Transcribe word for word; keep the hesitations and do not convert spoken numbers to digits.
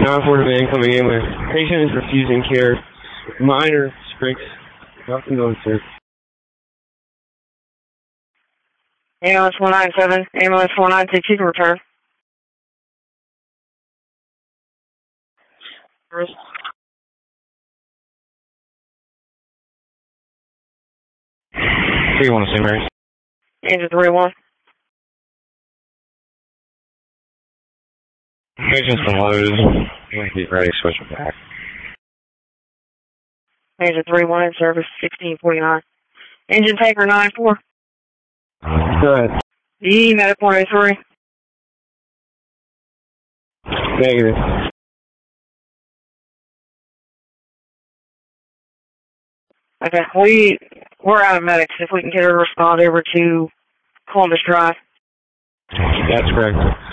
nine four to man coming in with patient is refusing care. Minor strength. Nothing going, sir. Ambulance one nine seven, ambulance four nine six, you can return. First. three one, Saint Mary's. Engine three one. Patient's been loaded. You might be ready to switch it back. Engine three one in service, sixteen forty-nine. Engine taker nine four. Go ahead. E, medic one oh three. Negative. Okay, we, we're out of medics. If we can get a respond over to Columbus Drive. That's correct.